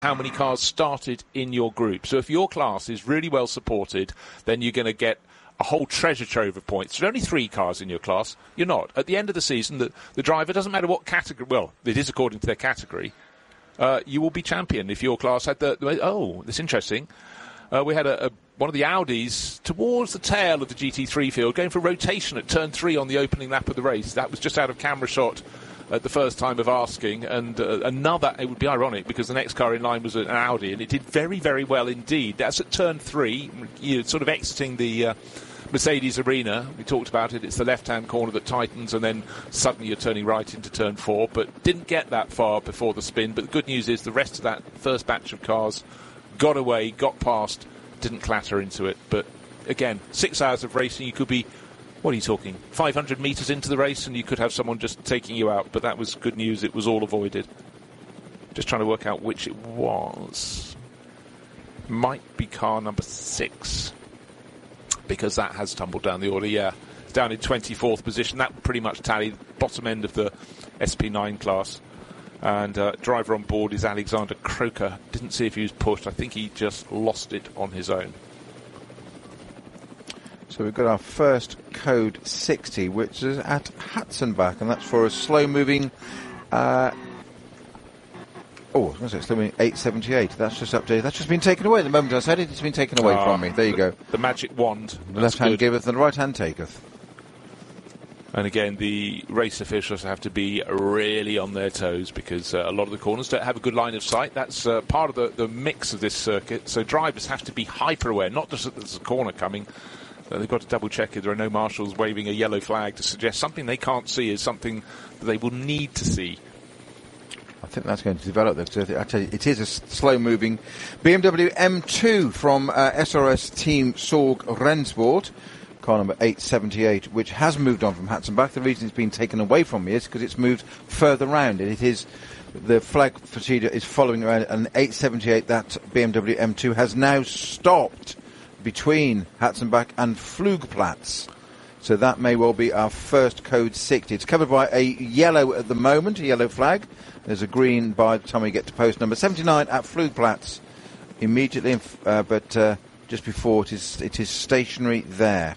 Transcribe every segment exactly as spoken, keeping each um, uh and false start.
how many cars started in your group. So if your class is really well supported, then you're going to get a whole treasure trove of points. There are only three cars in your class. You're not. At the end of the season, the, the driver, doesn't matter what category, well, it is according to their category, uh, you will be champion if your class had the, the oh, that's interesting. Uh, we had a, a, one of the Audis towards the tail of the G T three field going for rotation at turn three on the opening lap of the race. That was just out of camera shot at the first time of asking, and uh, another, it would be ironic because the next car in line was an Audi, and it did very, very well indeed. That's at turn three, you know, sort of exiting the uh, Mercedes arena. We talked about it. It's the left-hand corner that tightens, and then suddenly you're turning right into turn four, but didn't get that far before the spin. But the good news is the rest of that first batch of cars got away, got past, didn't clatter into it. But again, six hours of racing, you could be, what are you talking, five hundred metres into the race, and you could have someone just taking you out. But that was good news. It was all avoided. Just trying to work out which it was. Might be car number six, because that has tumbled down the order. Yeah, it's down in twenty-fourth position. That would pretty much tally bottom end of the S P nine class. And uh, driver on board is Alexander Croker. Didn't see if he was pushed. I think he just lost it on his own. So we've got our first code sixty, which is at Hatzenbach, and that's for a slow-moving... Uh, oh, I was going to say slow-moving eight seventy-eight. That's just updated. That's just been taken away. The moment I said it, it's been taken away uh, from me. There you the, go. The magic wand. The left hand giveth and the right hand taketh. And again, the race officials have to be really on their toes because uh, a lot of the corners don't have a good line of sight. That's uh, part of the, the mix of this circuit. So drivers have to be hyper-aware, not just that there's a corner coming. Uh, they've got to double-check if there are no marshals waving a yellow flag to suggest something they can't see is something that they will need to see. I think that's going to develop there. I tell you, it is a slow-moving B M W M two from uh, S R S Team Sorg Rennsport. Car number eight seventy-eight, which has moved on from Hatzenbach. The reason it's been taken away from me is because it's moved further round. It is, the flag procedure is following around, and eight seventy-eight, that B M W M two, has now stopped between Hatzenbach and Flugplatz. So that may well be our first code sixty. It's covered by a yellow at the moment, a yellow flag. There's a green by the time we get to post number seventy-nine at Flugplatz. Immediately, uh, but uh, just before it is, it is stationary there.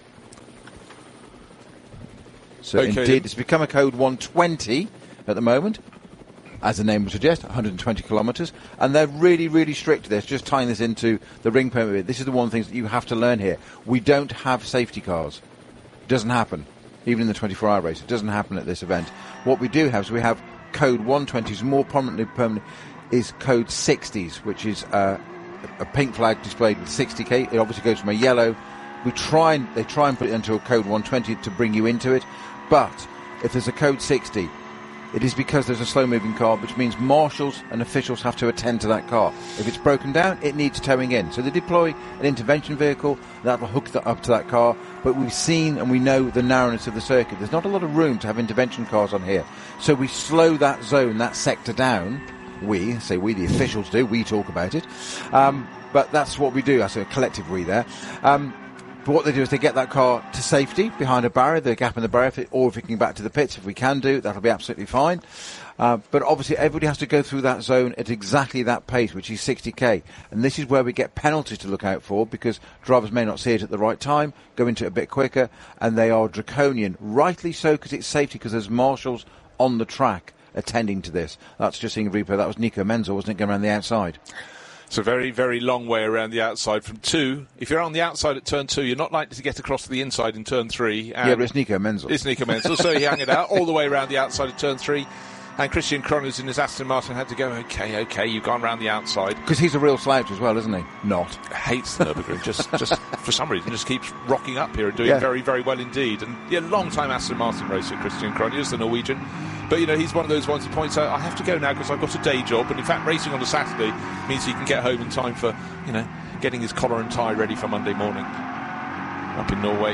So okay. Indeed, it's become a code one twenty at the moment, as the name would suggest, one hundred twenty kilometres, and they're really, really strict. They're just tying this into the ring permit. This is the one thing that you have to learn here. We don't have safety cars. It doesn't happen, even in the twenty-four hour race. It doesn't happen at this event. What we do have is we have code one twenties, more prominently permanent, is code sixties, which is uh, a pink flag displayed with sixty K. It obviously goes from a yellow. We try and they try and put it into a code one twenty to bring you into it. But if there's a code sixty, it is because there's a slow-moving car, which means marshals and officials have to attend to that car. If it's broken down, it needs towing in. So they deploy an intervention vehicle that will hook that up to that car. But we've seen and we know the narrowness of the circuit. There's not a lot of room to have intervention cars on here. So we slow that zone, that sector down. We, say we, the officials do. We talk about it. Um, but that's what we do. I say a collective we there. Um, But what they do is they get that car to safety behind a barrier, the gap in the barrier, if it, or if we can get back to the pits, if we can do, that'll be absolutely fine. Uh, but obviously everybody has to go through that zone at exactly that pace, which is sixty K. And this is where we get penalties to look out for, because drivers may not see it at the right time, go into it a bit quicker, and they are draconian. Rightly so, because it's safety, because there's marshals on the track attending to this. That's just seeing a replay. That was Nico Menzel, wasn't it, going around the outside? It's a very, very long way around the outside from two. If you're on the outside at turn two, you're not likely to get across to the inside in turn three. And yeah, but it's Nico Menzel. It's Nico Menzel, so he hung it out all the way around the outside of turn three. And Christian Croners in his Aston Martin had to go, okay, okay, you've gone round the outside. Because he's a real slouch as well, isn't he? Not. Hates the Nürburgring, just, just for some reason, just keeps rocking up here and doing yeah. very, very well indeed. And yeah, long-time Aston Martin racer, Christian Croners, the Norwegian. But, you know, he's one of those ones who points out, I have to go now because I've got a day job. And, in fact, racing on a Saturday means he can get home in time for, you know, getting his collar and tie ready for Monday morning up in Norway.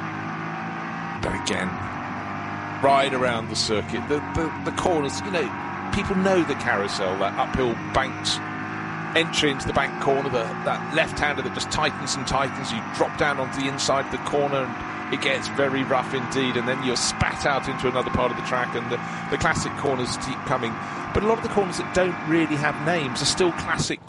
But again, right around the circuit, the, the, the corners, you know, people know the carousel, that uphill banked entry into the bank corner, the, that left-hander that just tightens and tightens. You drop down onto the inside of the corner and it gets very rough indeed, and then you're spat out into another part of the track, and the, the classic corners keep coming. But a lot of the corners that don't really have names are still classic